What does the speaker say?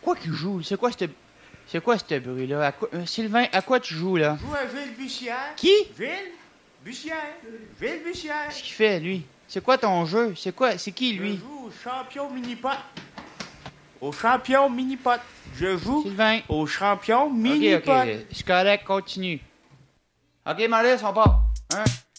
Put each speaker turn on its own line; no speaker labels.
quoi qu'il joue? C'est quoi ce bruit-là? Sylvain, à quoi tu joues, là?
Je joue à Ville Bussière.
Qui?
Ville Bussière. Ville Bussière.
Qu'est-ce qu'il fait, lui? C'est quoi ton jeu? C'est qui,
Je
lui?
joue au champion mini-pot. Au champion mini-pot. Je joue
Sylvain.
au champion
Ok,
mini-pot.
ok. C'est correct, continue. Ok, Marius, on part. 1,